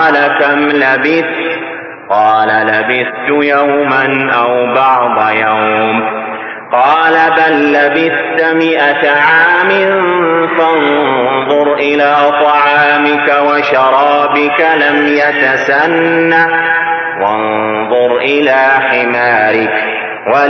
قال كم لبثت؟ قال لبثت يوما أو بعض يوم. قال بل لبثت 100 عام فانظر إلى طعامك وشرابك لم يتسنه وانظر إلى حمارك